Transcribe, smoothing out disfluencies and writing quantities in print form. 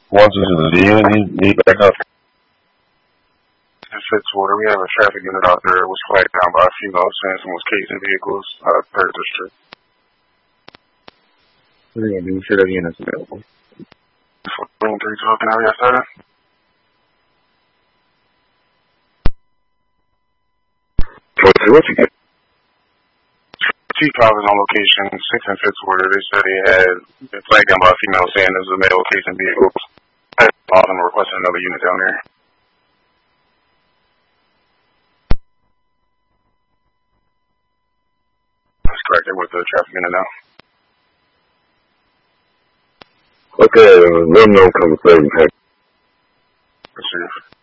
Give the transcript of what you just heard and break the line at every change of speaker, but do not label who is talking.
Once this is you back up.
In Fitzwater, we have a traffic unit out there. It was flagged down by a female saying someone was casing vehicles per district.
What are you going to do? Sure that unit's available.
312, can I have that?
What you get?
T5 is on location, 6 in Fitzwater. They said they had been flagged down by a female saying there's a male casing vehicles. All of them requesting another unit down there. That's correct. They're with the traffic unit now.
Okay, let them know come to save me.
Receive.